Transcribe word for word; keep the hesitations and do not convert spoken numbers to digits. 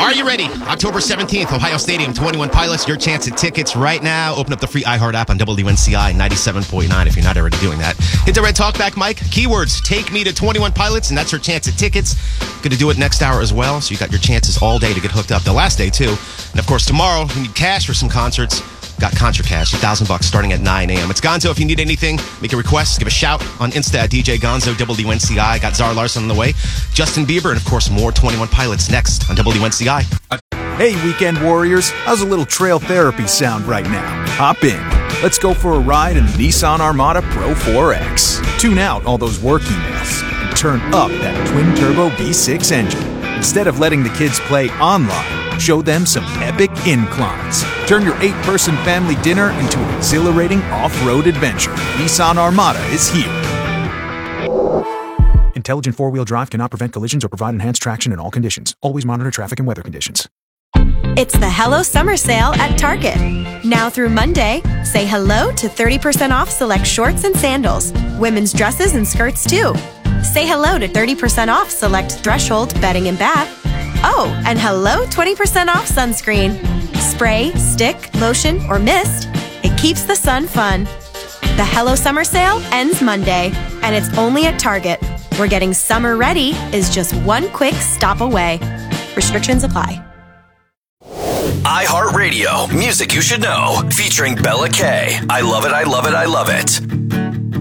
Are you ready? October seventeenth, Ohio Stadium, twenty-one Pilots. Your chance at tickets right now. Open up the free iHeart app on W N C I ninety-seven point nine if you're not already doing that. Hit the red talkback mic. Keywords, take me to twenty-one Pilots, and that's your chance at tickets. Going to do it next hour as well, so you got your chances all day to get hooked up. The last day, too. And, of course, tomorrow, you need cash for some concerts. Got Contra Cash, a thousand bucks starting at nine a.m. It's Gonzo. If you need anything, make a request, give a shout on Insta at D J Gonzo, W N C I. Got Zara Larson on the way, Justin Bieber, and of course more twenty-one Pilots next on W N C I. Hey, weekend warriors, how's a little trail therapy sound right now? Hop in. Let's go for a ride in the Nissan Armada Pro four X. Tune out all those work emails and turn up that twin-turbo V six engine. Instead of letting the kids play online, show them some epic inclines. Turn your eight-person family dinner into an exhilarating off-road adventure. Nissan Armada is here. Intelligent four-wheel drive cannot prevent collisions or provide enhanced traction in all conditions. Always monitor traffic and weather conditions. It's the Hello Summer Sale at Target. Now through Monday, say hello to thirty percent off select shorts and sandals, women's dresses and skirts too. Say hello to thirty percent off select Threshold bedding and bath. Oh, and hello twenty percent off sunscreen. Spray, stick, lotion, or mist. It keeps the sun fun. The Hello Summer Sale ends Monday, and it's only at Target, where getting summer ready is just one quick stop away. Restrictions apply. iHeartRadio, music you should know, featuring Bella K. I love it, I love it, I love it.